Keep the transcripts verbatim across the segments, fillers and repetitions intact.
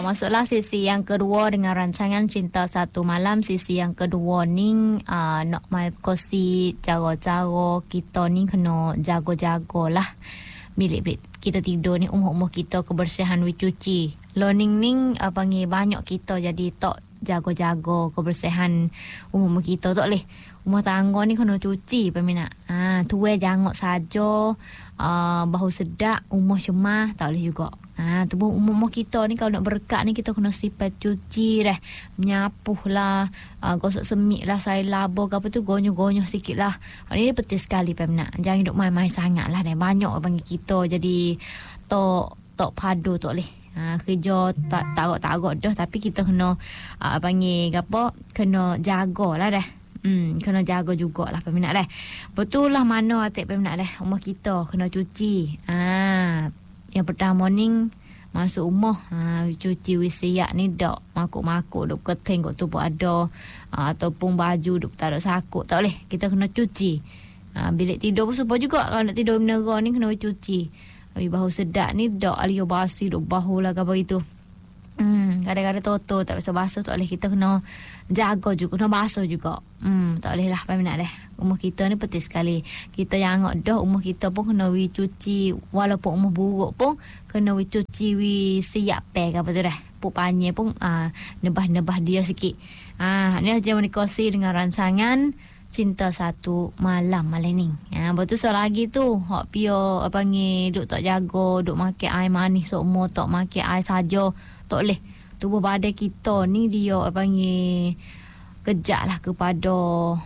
masuklah sesi yang kedua dengan rancangan Cinta Satu Malam. Sesi yang kedua ni uh, nak mai kosi cara-cara kita ni kena jago-jago lah. Bilik-bilik kita tidur ni, umur-umur kita kebersihan we cuci. Learning ni uh, panggil banyak kita jadi tak jago-jago kebersihan umur-umur kita tak boleh. Rumah tangga ni kena cuci peminat. Ha, tuai jangok saja, uh, bau sedap, umur cemah tak boleh juga. Ha, tubuh umur kita ni kalau nak berkat ni kita kena sifat cuci dah. Menyapuh lah, uh, gosok semik lah, saya labur ke apa tu, gonyoh-gonyoh sikit lah. Ini penting sekali peminat. Jangan hidup main-main sangat lah dah. Banyak panggil kita jadi tok tok padu tak boleh. Ha, kerja tak taruk-taruk dah, tapi kita kena uh, panggil apa, kena jagalah dah. Hmm, kena jaga jugalah peminat dah. Betul lah mana atik peminat dah. Rumah kita kena cuci. Ah, yang pertama ni masuk rumah, ha, cuci wisiak ni dak makuk-makuk duk keting kok tu pun ada, ha, ataupun baju duk taruh sakut tak boleh. Kita kena cuci. Ha, bilik tidur pun supaya juga kalau nak tidur menera ni kena cuci. Tapi bau sedap ni dak alio basi duk bau lah ke apa itu. Hmm, kadang-kadang toto tak bisa basuh tak boleh. Kita kena jaga juga, kena basuh juga. Hmm, tak boleh lah peminat dah. Umur kita ni penting sekali. Kita yang angkat dah, umur kita pun kena we cuci. Walaupun umur buruk pun kena we cuci, we siap pack apa tu dah. Puk panye pun ah, nebah-nebah dia sikit. Ah, ni aja menikasi dengan rancangan Cinta Satu Malam malam ni. Ha, betul so lagi tu. Hak pio apa ni duk tak jaga, duk makan air manis semua, tak makan air saja. Tak boleh. Tubuh badan kita ni dia apa ni kejak lah kepada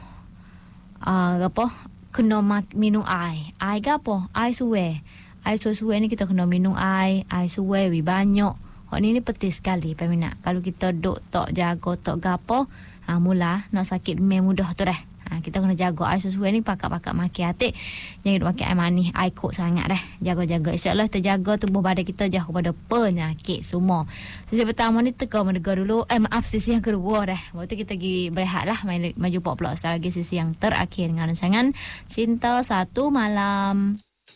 uh, apa kena mak- minum air. Air ke apa? Air suai. Air suai-suai ni kita kena minum air. Air suai we banyak. Hak ni ni penting sekali peminat. Kalau kita duk tak jaga tak gapo, ha, mula nak sakit memang mudah tu dah. Ha, kita kena jaga air sesuai ni pakak-pakak makan hati. Jangan makan air manis, air kok sangat dah. Jaga-jaga. InsyaAllah terjaga tubuh badan kita jauh kepada penyakit semua. Sesi pertama ni teka mendengar dulu. Eh maaf, sesi yang kedua dah. Waktu kita pergi berehat lah. Maju pula lagi sesi yang terakhir dengan rancangan Cinta Satu Malam.